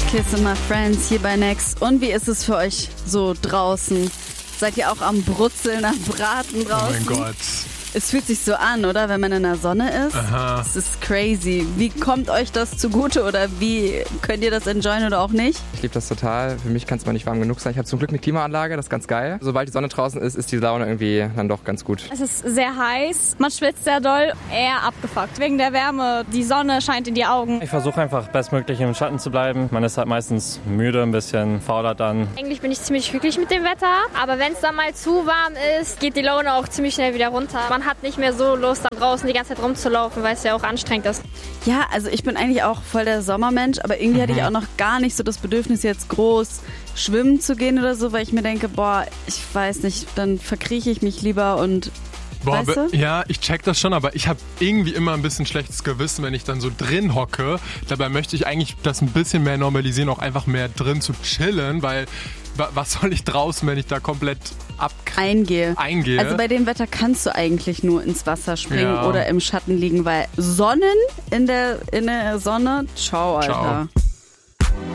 Kissing My Friends hier bei Next. Und wie ist es für euch so draußen? Seid ihr auch am Brutzeln, am Braten draußen? Oh mein Gott. Es fühlt sich so an, oder? Wenn man in der Sonne ist. Aha. Es ist crazy. Wie kommt euch das zugute oder wie könnt ihr das enjoyen oder auch nicht? Ich liebe das total. Für mich kann es mal nicht warm genug sein. Ich habe zum Glück eine Klimaanlage, das ist ganz geil. Sobald die Sonne draußen ist, ist die Laune irgendwie dann doch ganz gut. Es ist sehr heiß, man schwitzt sehr doll, eher abgefuckt. Wegen der Wärme, die Sonne scheint in die Augen. Ich versuche einfach bestmöglich im Schatten zu bleiben. Man ist halt meistens müde, ein bisschen fauler dann. Eigentlich bin ich ziemlich glücklich mit dem Wetter, aber wenn es dann mal zu warm ist, geht die Laune auch ziemlich schnell wieder runter. Man hat nicht mehr so Lust, dann draußen die ganze Zeit rumzulaufen, weil es ja auch anstrengend ist. Ja, also ich bin eigentlich auch voll der Sommermensch, aber irgendwie hatte ich auch noch gar nicht so das Bedürfnis, jetzt groß schwimmen zu gehen oder so, weil ich mir denke, boah, ich weiß nicht, dann verkrieche ich mich lieber und Boah, weißt du? ja, ich check das schon, aber ich habe irgendwie immer ein bisschen schlechtes Gewissen, wenn ich dann so drin hocke. Dabei möchte ich eigentlich das ein bisschen mehr normalisieren, auch einfach mehr drin zu chillen, weil was soll ich draußen, wenn ich da komplett eingehe? Also bei dem Wetter kannst du eigentlich nur ins Wasser springen Ja. oder im Schatten liegen, weil in der Sonne, ciao, Alter. Ciao.